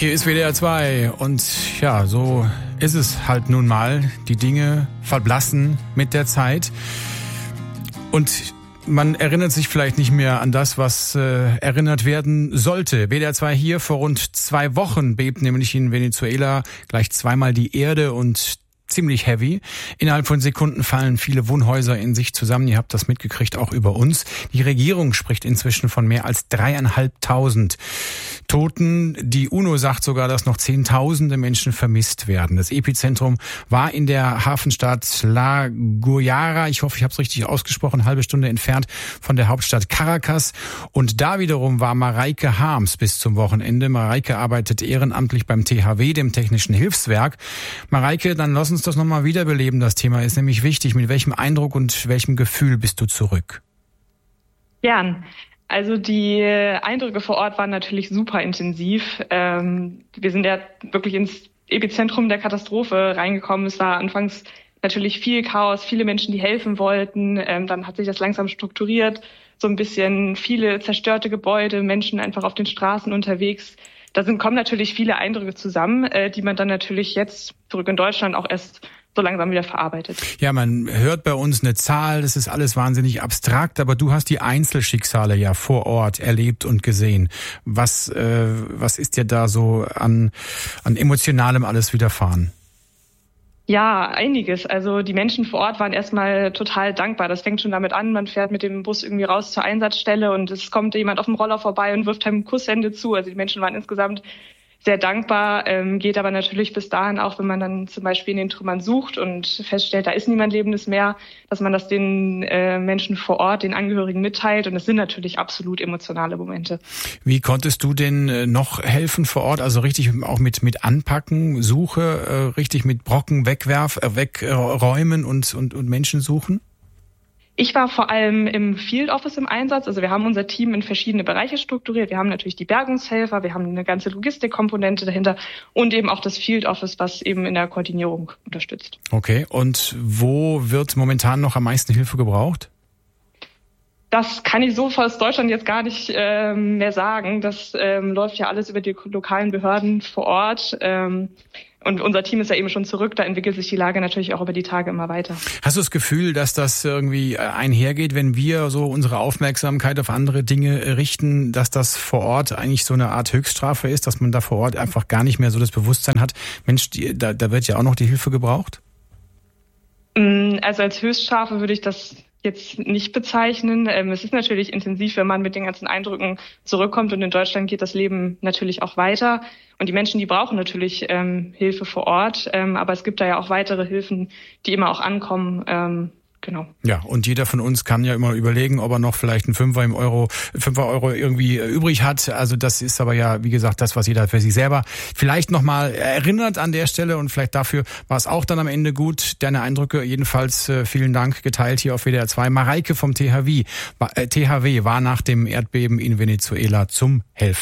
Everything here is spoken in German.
Hier ist WDR 2 und ja, so ist es halt nun mal. Die Dinge verblassen mit der Zeit und man erinnert sich vielleicht nicht mehr an das, was erinnert werden sollte. WDR 2 hier, vor rund 2 Wochen bebt nämlich in Venezuela gleich zweimal die Erde und ziemlich heavy. Innerhalb von Sekunden fallen viele Wohnhäuser in sich zusammen. Ihr habt das mitgekriegt, auch über uns. Die Regierung spricht inzwischen von mehr als 3.500 Toten. Die UNO sagt sogar, dass noch Zehntausende Menschen vermisst werden. Das Epizentrum war in der Hafenstadt La Guaira. Ich hoffe, ich habe es richtig ausgesprochen. Eine halbe Stunde entfernt von der Hauptstadt Caracas. Und da wiederum war Mareike Harms bis zum Wochenende. Mareike arbeitet ehrenamtlich beim THW, dem Technischen Hilfswerk. Mareike, dann lass uns das nochmal wiederbeleben. Das Thema ist nämlich wichtig. Mit welchem Eindruck und welchem Gefühl bist du zurück? Gern. Also die Eindrücke vor Ort waren natürlich super intensiv. Wir sind ja wirklich ins Epizentrum der Katastrophe reingekommen. Es war anfangs natürlich viel Chaos, viele Menschen, die helfen wollten. Dann hat sich das langsam strukturiert, so ein bisschen viele zerstörte Gebäude, Menschen einfach auf den Straßen unterwegs. Da kommen natürlich viele Eindrücke zusammen, die man dann natürlich jetzt zurück in Deutschland auch erst so langsam wieder verarbeitet. Ja, man hört bei uns eine Zahl, das ist alles wahnsinnig abstrakt, aber du hast die Einzelschicksale ja vor Ort erlebt und gesehen. Was ist dir da so an Emotionalem alles widerfahren? Ja, einiges. Also die Menschen vor Ort waren erstmal total dankbar. Das fängt schon damit an, man fährt mit dem Bus irgendwie raus zur Einsatzstelle und es kommt jemand auf dem Roller vorbei und wirft einem Kusshände zu. Also die Menschen waren insgesamt sehr dankbar, geht aber natürlich bis dahin auch, wenn man dann zum Beispiel in den Trümmern sucht und feststellt, da ist niemand Lebendes mehr, dass man das den Menschen vor Ort, den Angehörigen mitteilt. Und es sind natürlich absolut emotionale Momente. Wie konntest du denn noch helfen vor Ort? Also richtig auch mit Anpacken, Suche, richtig mit Brocken wegräumen und Menschen suchen? Ich war vor allem im Field Office im Einsatz. Also wir haben unser Team in verschiedene Bereiche strukturiert. Wir haben natürlich die Bergungshelfer, wir haben eine ganze Logistikkomponente dahinter und eben auch das Field Office, was eben in der Koordinierung unterstützt. Okay, und wo wird momentan noch am meisten Hilfe gebraucht? Das kann ich so aus Deutschland jetzt gar nicht mehr sagen. Das läuft ja alles über die lokalen Behörden vor Ort. Und unser Team ist ja eben schon zurück, da entwickelt sich die Lage natürlich auch über die Tage immer weiter. Hast du das Gefühl, dass das irgendwie einhergeht, wenn wir so unsere Aufmerksamkeit auf andere Dinge richten, dass das vor Ort eigentlich so eine Art Höchststrafe ist, dass man da vor Ort einfach gar nicht mehr so das Bewusstsein hat, Mensch, da wird ja auch noch die Hilfe gebraucht? Also als Höchststrafe würde ich das jetzt nicht bezeichnen. Es ist natürlich intensiv, wenn man mit den ganzen Eindrücken zurückkommt und in Deutschland geht das Leben natürlich auch weiter. Und die Menschen, die brauchen natürlich Hilfe vor Ort, aber es gibt da ja auch weitere Hilfen, die immer auch ankommen. Genau. Ja, und jeder von uns kann ja immer überlegen, ob er noch vielleicht einen Fünfer Euro irgendwie übrig hat. Also das ist aber ja, wie gesagt, das, was jeder für sich selber vielleicht nochmal erinnert an der Stelle. Und vielleicht dafür war es auch dann am Ende gut. Deine Eindrücke jedenfalls vielen Dank geteilt hier auf WDR 2. Mareike vom THW war nach dem Erdbeben in Venezuela zum Helfen